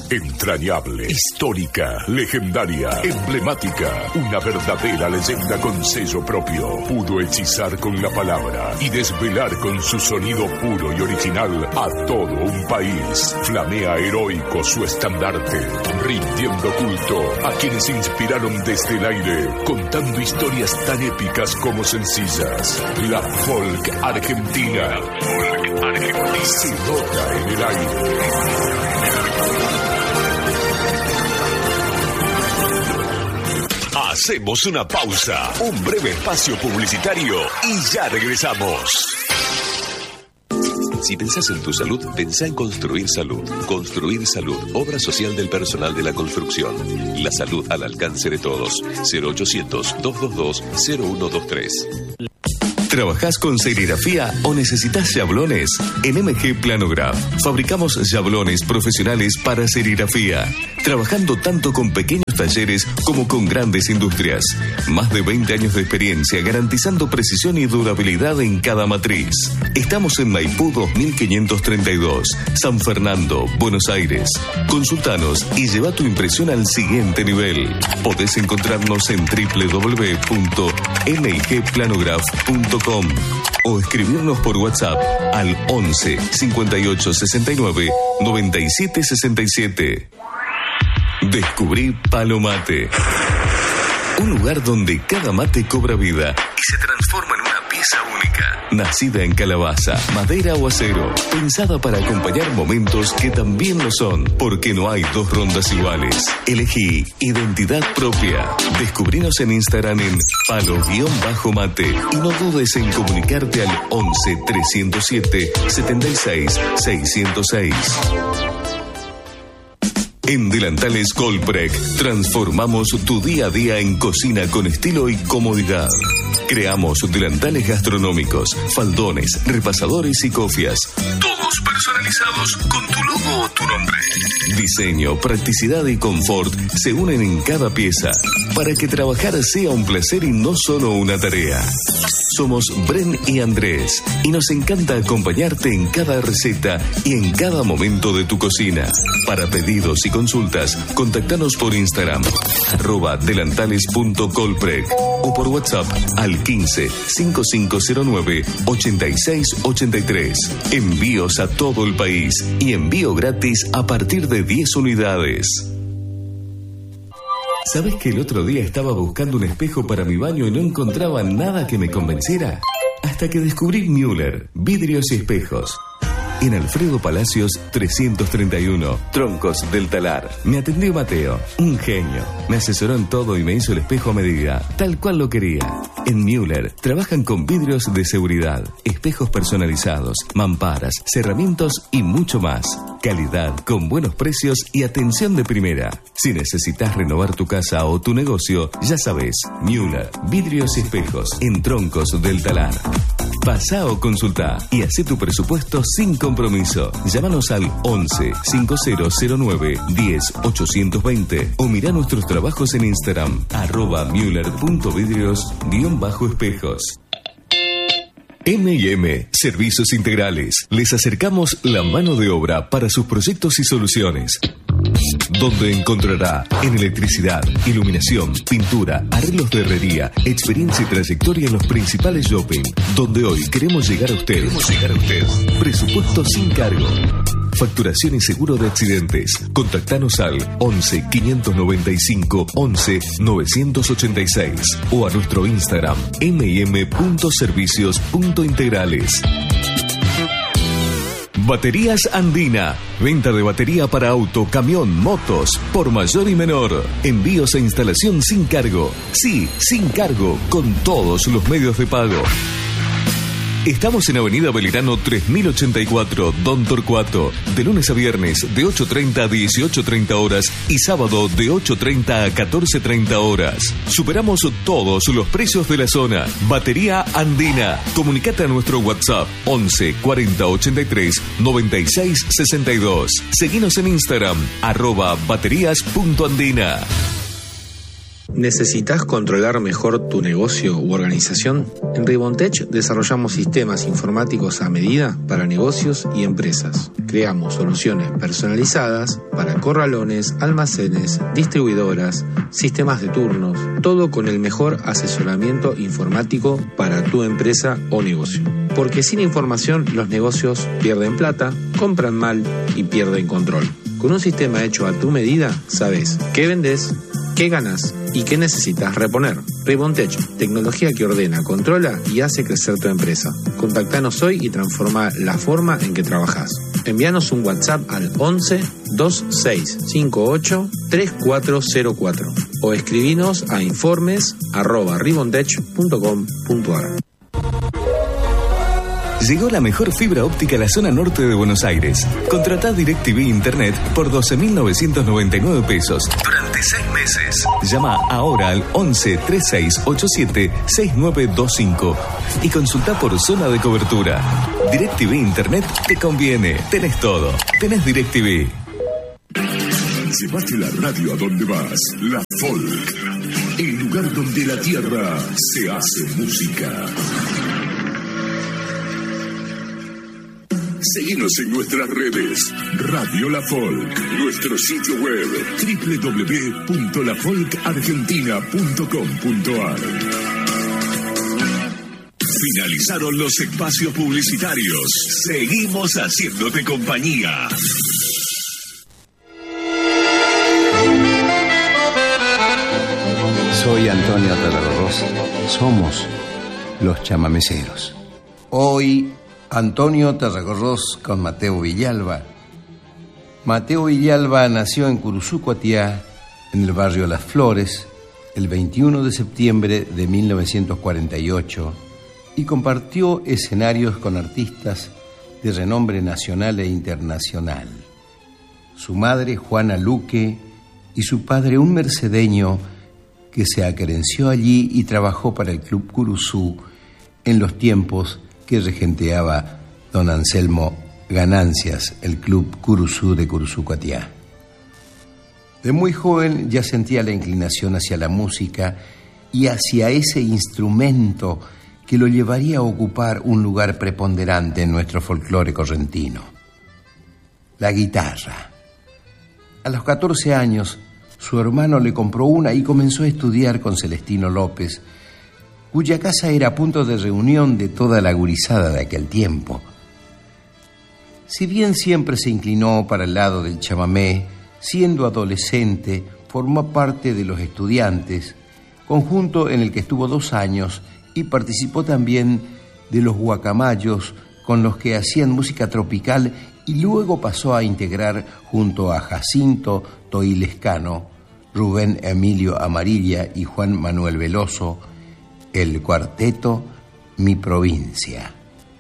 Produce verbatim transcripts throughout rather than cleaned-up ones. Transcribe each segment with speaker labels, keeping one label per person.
Speaker 1: Entrañable, histórica, legendaria, emblemática. Una verdadera leyenda con sello propio. Pudo hechizar con la palabra y desvelar con su sonido puro y original a todo un país. Flamea heroico su estandarte, rindiendo culto a quienes se inspiraron desde el aire, contando historias tan épicas como sencillas. La folk argentina. La folk argentina se nota en el aire. Hacemos una pausa, un breve espacio publicitario y ya regresamos.
Speaker 2: Si pensás en tu salud, pensá en Construir Salud. Construir Salud, obra social del personal de la construcción. La salud al alcance de todos. cero ochocientos, doscientos veintidós, cero uno veintitrés.
Speaker 3: ¿Trabajás con serigrafía o necesitas yablones? En M G Planograph fabricamos yablones profesionales para serigrafía, trabajando tanto con pequeños talleres como con grandes industrias. Más de veinte años de experiencia garantizando precisión y durabilidad en cada matriz. Estamos en Maipú dos mil quinientos treinta y dos, San Fernando, Buenos Aires. Consultanos y lleva tu impresión al siguiente nivel. Podés encontrarnos en doble u doble u doble u punto m g planograph punto com o escribirnos por WhatsApp al once, cincuenta y ocho, sesenta y nueve, noventa y siete sesenta y siete. Descubrí Palo Mate, un lugar donde cada mate cobra vida y se transforma en una pieza única. Nacida en calabaza, madera o acero, pensada para acompañar momentos que también lo son, porque no hay dos rondas iguales. Elegí identidad propia. Descubrinos en Instagram en palo-mate y no dudes en comunicarte al once, trescientos siete, setenta y seis, seiscientos seis. En Delantales Colprec transformamos tu día a día en cocina con estilo y comodidad. Creamos delantales gastronómicos, faldones, repasadores y cofias. Todos personalizados con tu logo o tu nombre. Diseño, practicidad y confort se unen en cada pieza para que trabajar sea un placer y no solo una tarea. Somos Bren y Andrés y nos encanta acompañarte en cada receta y en cada momento de tu cocina. Para pedidos y consultas, contactanos por Instagram, arroba delantales punto colprec o por WhatsApp al quince, cincuenta y cinco cero nueve, ochenta y seis ochenta y tres. Envíos a todo el país y envío gratis a partir de diez unidades. ¿Sabes que el otro día estaba buscando un espejo para mi baño y no encontraba nada que me convenciera? Hasta que descubrí Müller, vidrios y espejos. En Alfredo Palacios trescientos treinta y uno, Troncos del Talar. Me atendió Mateo, un genio. Me asesoró en todo y me hizo el espejo a medida, tal cual lo quería. En Müller trabajan con vidrios de seguridad, espejos personalizados, mamparas, cerramientos y mucho más. Calidad con buenos precios y atención de primera. Si necesitas renovar tu casa o tu negocio, ya sabes, Müller, vidrios y espejos en Troncos del Talar. Pasá o consultá y hacé tu presupuesto sin compromiso. Llámanos al once, cincuenta cero nueve, diez, ochocientos veinte o mirá nuestros trabajos en Instagram, arroba müller punto vidrios guión bajo espejos. eme y eme Servicios Integrales. Les acercamos la mano de obra para sus proyectos y soluciones, donde encontrará en electricidad, iluminación, pintura, arreglos de herrería, experiencia y trayectoria en los principales shopping, donde hoy queremos llegar a usted. Queremos llegar a usted. Presupuesto sin cargo. Facturación y seguro de accidentes. Contactanos al once, quinientos noventa y cinco, once, novecientos ochenta y seis o a nuestro Instagram eme y eme punto servicios punto integrales. Baterías Andina. Venta de batería para auto, camión, motos, por mayor y menor. Envíos e instalación sin cargo. Sí, sin cargo, con todos los medios de pago. Estamos en Avenida Belgrano tres mil ochenta y cuatro, Don Torcuato, de lunes a viernes de ocho treinta a dieciocho treinta horas y sábado de ocho treinta a catorce treinta horas. Superamos todos los precios de la zona. Batería Andina. Comunicate a nuestro WhatsApp once, cuarenta, ochenta y tres, noventa y seis, sesenta y dos. Seguinos en Instagram, arroba baterías punto andina.
Speaker 4: ¿Necesitas controlar mejor tu negocio u organización? En Ribontech desarrollamos sistemas informáticos a medida para negocios y empresas. Creamos soluciones personalizadas para corralones, almacenes, distribuidoras, sistemas de turnos, todo con el mejor asesoramiento informático para tu empresa o negocio. Porque sin información los negocios pierden plata, compran mal y pierden control. Con un sistema hecho a tu medida, sabes qué vendes, qué ganas y qué necesitas reponer. Ribontech, tecnología que ordena, controla y hace crecer tu empresa. Contactanos hoy y transforma la forma en que trabajas. Envíanos un WhatsApp al once, veintiséis cincuenta y ocho, treinta y cuatro cero cuatro o escribinos a informes arroba ribontech punto com punto a r.
Speaker 3: Llegó la mejor fibra óptica a la zona norte de Buenos Aires. Contratá DirecTV Internet por doce mil novecientos noventa y nueve pesos durante seis meses. Llama ahora al once, treinta y seis ochenta y siete, sesenta y nueve veinticinco y consultá por zona de cobertura. DirecTV Internet te conviene. Tenés todo. Tenés DirecTV.
Speaker 1: Llévate la radio a donde vas. La Folk. El lugar donde la tierra se hace música. Seguinos en nuestras redes. Radio La Folk. Nuestro sitio web doble u doble u doble u punto la folk argentina punto com punto a r. Finalizaron los espacios publicitarios. Seguimos haciéndote compañía.
Speaker 5: Soy Antonio Tarragorros. Somos los chamameceros. Hoy Antonio Tarragorros con Mateo Villalba. Mateo Villalba nació en Curuzú, Coatiá, en el barrio Las Flores, el veintiuno de septiembre de mil novecientos cuarenta y ocho y compartió escenarios con artistas de renombre nacional e internacional. Su madre, Juana Luque, y su padre, un mercedeño que se acerenció allí y trabajó para el Club Curuzú en los tiempos que regenteaba don Anselmo Ganancias, el Club Curuzú de Curuzú, Coatiá. De muy joven ya sentía la inclinación hacia la música y hacia ese instrumento que lo llevaría a ocupar un lugar preponderante en nuestro folclore correntino: la guitarra. A los catorce años, su hermano le compró una y comenzó a estudiar con Celestino López, cuya casa era punto de reunión de toda la gurizada de aquel tiempo. Si bien siempre se inclinó para el lado del chamamé, siendo adolescente formó parte de los Estudiantes, conjunto en el que estuvo dos años, y participó también de los Guacamayos, con los que hacían música tropical, y luego pasó a integrar junto a Jacinto Toilescano, Rubén Emilio Amarilla y Juan Manuel Veloso el cuarteto Mi Provincia.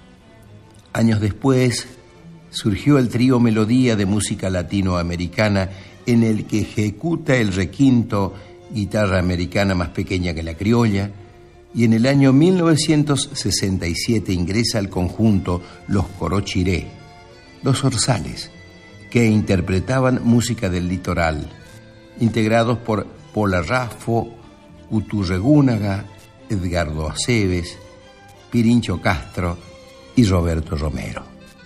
Speaker 5: Años después surgió el trío Melodía de música latinoamericana, en el que ejecuta el requinto, guitarra americana más pequeña que la criolla, y en el año mil novecientos sesenta y siete ingresa al conjunto Los Corochiré, los Orzales, que interpretaban música del litoral, integrados por Pola Raffo, Uturregúnaga, Edgardo Aceves, Pirincho Castro y Roberto Romero.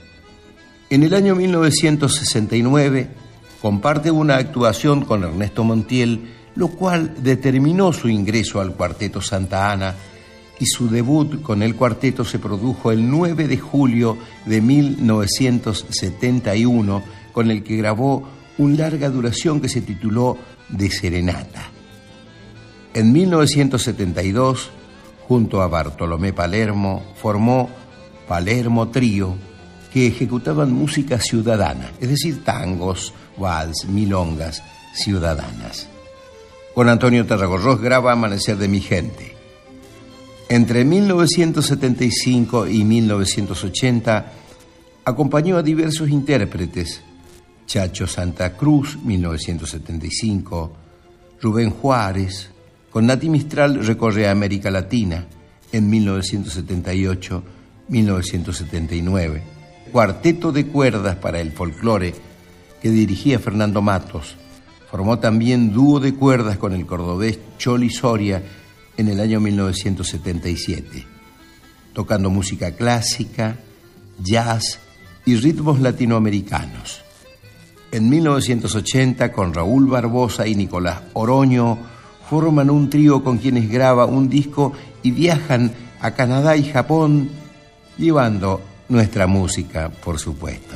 Speaker 5: En el año mil novecientos sesenta y nueve comparte una actuación con Ernesto Montiel, lo cual determinó su ingreso al Cuarteto Santa Ana, y su debut con el cuarteto se produjo el nueve de julio de mil novecientos setenta y uno, con el que grabó una larga duración que se tituló De Serenata. En mil novecientos setenta y dos, junto a Bartolomé Palermo, formó Palermo Trío, que ejecutaban música ciudadana, es decir, tangos, vals, milongas ciudadanas. Con Antonio Tarragorros graba Amanecer de mi gente. Entre mil novecientos setenta y cinco y mil novecientos ochenta acompañó a diversos intérpretes: Chacho Santa Cruz, mil novecientos setenta y cinco, Rubén Juárez. Con Nati Mistral recorre a América Latina en mil novecientos setenta y ocho a mil novecientos setenta y nueve. Cuarteto de cuerdas para el folclore que dirigía Fernando Matos, Formó también dúo de cuerdas con el cordobés Choli Soria en el año mil novecientos setenta y siete, tocando música clásica, jazz y ritmos latinoamericanos. En mil novecientos ochenta, con Raúl Barbosa y Nicolás Oroño, forman un trío con quienes graba un disco y viajan a Canadá y Japón, llevando nuestra música, por supuesto.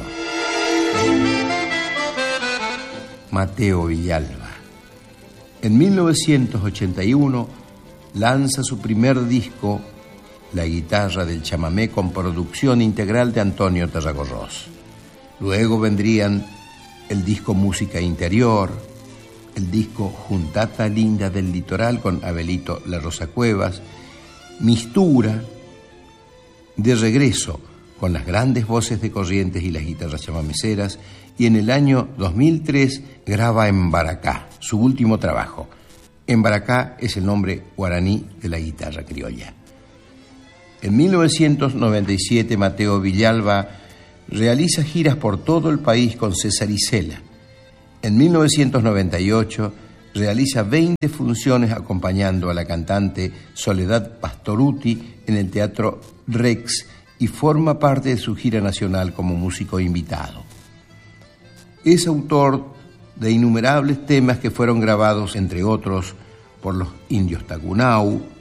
Speaker 5: Mateo Villalba. En mil novecientos ochenta y uno lanza su primer disco, La guitarra del chamamé, con producción integral de Antonio Tarragorros. Luego vendrían el disco Música Interior, el disco Juntata Linda del Litoral con Abelito La Rosa Cuevas, Mistura, De Regreso con las grandes voces de Corrientes y las guitarras chamameceras, y en el año dos mil tres graba Embaracá, su último trabajo. Embaracá es el nombre guaraní de la guitarra criolla. En mil novecientos noventa y siete, Mateo Villalba realiza giras por todo el país con César Isela. En mil novecientos noventa y ocho realiza veinte funciones acompañando a la cantante Soledad Pastoruti en el Teatro Rex y forma parte de su gira nacional como músico invitado. Es autor de innumerables temas que fueron grabados, entre otros, por los Indios Tacunau,